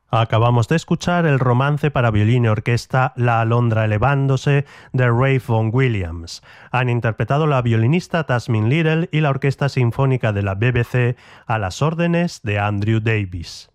Acabamos de escuchar el romance para violín y orquesta La Alondra elevándose de Ralph Vaughan Williams. Han interpretado la violinista Tasmin Little y la Orquesta Sinfónica de la BBC a las órdenes de Andrew Davis.